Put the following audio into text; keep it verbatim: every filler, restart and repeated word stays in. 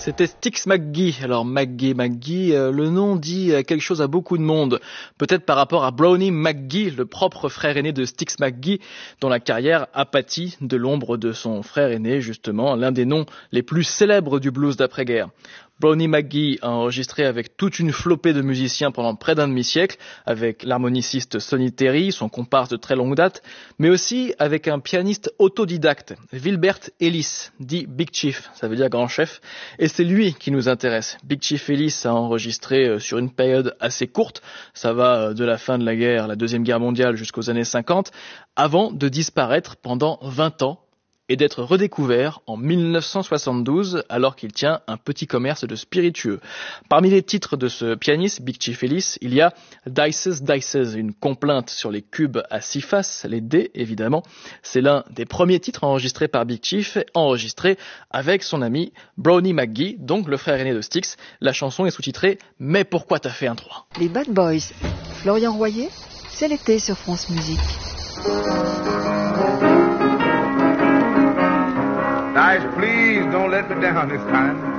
C'était Styx McGee. Alors McGee, McGee, euh, le nom dit quelque chose à beaucoup de monde. Peut-être par rapport à Brownie McGee, le propre frère aîné de Styx McGee, dont la carrière a pâti de l'ombre de son frère aîné, justement, l'un des noms les plus célèbres du blues d'après-guerre. Brownie McGee a enregistré avec toute une flopée de musiciens pendant près d'un demi-siècle, avec l'harmoniciste Sonny Terry, son comparse de très longue date, mais aussi avec un pianiste autodidacte, Wilbert Ellis, dit Big Chief, ça veut dire grand chef, et c'est lui qui nous intéresse. Big Chief Ellis a enregistré sur une période assez courte, ça va de la fin de la guerre, la Deuxième Guerre mondiale jusqu'aux années cinquante, avant de disparaître pendant vingt ans, et d'être redécouvert en mille neuf cent soixante-douze alors qu'il tient un petit commerce de spiritueux. Parmi les titres de ce pianiste, Big Chief Ellis, il y a Dices Dices, une complainte sur les cubes à six faces, les dés évidemment. C'est l'un des premiers titres enregistrés par Big Chief, enregistré avec son ami Brownie McGee, donc le frère aîné de Styx. La chanson est sous-titrée « Mais pourquoi t'as fait un trois ?» Les Bad Boys, Florian Royer, c'est l'été sur France Musique. Dice, please don't let me down this time.